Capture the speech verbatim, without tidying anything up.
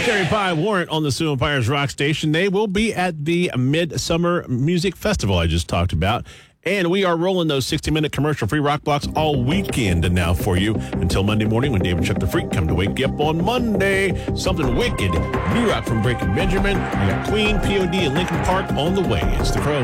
Cherry Pie Warrant on the Sioux Empires Rock Station. They will be at the Midsummer Music Festival I just talked about. And we are rolling those sixty-minute commercial-free rock blocks all weekend now for you until Monday morning when David Chuck the Freak come to wake you up on Monday. Something wicked. New rock from Breaking Benjamin. We got Queen, P O D, and Linkin Park on the way. It's The Crow.